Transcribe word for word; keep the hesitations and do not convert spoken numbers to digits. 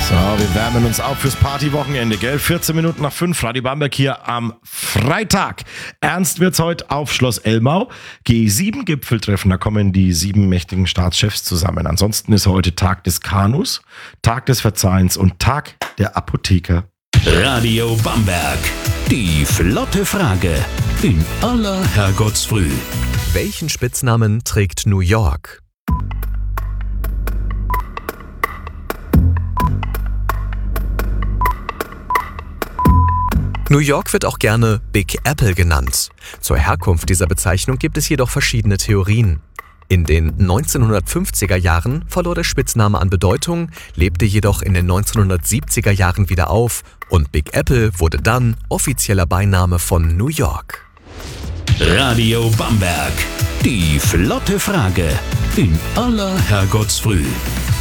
So, wir wärmen uns auf fürs Partywochenende, gell? vierzehn Minuten nach fünf, Radio Bamberg hier am Freitag. Ernst wird's heute auf Schloss Elmau. G sieben Gipfeltreffen, da kommen die sieben mächtigen Staatschefs zusammen. Ansonsten ist heute Tag des Kanus, Tag des Verzeihens und Tag der Apotheker. Radio Bamberg, die flotte Frage in aller Herrgottsfrüh. Welchen Spitznamen trägt New York? New York wird auch gerne Big Apple genannt. Zur Herkunft dieser Bezeichnung gibt es jedoch verschiedene Theorien. In den neunzehnhundertfünfziger Jahren verlor der Spitzname an Bedeutung, lebte jedoch in den neunzehnhundertsiebziger Jahren wieder auf und Big Apple wurde dann offizieller Beiname von New York. Radio Bamberg, die flotte Frage in aller Herrgottsfrüh.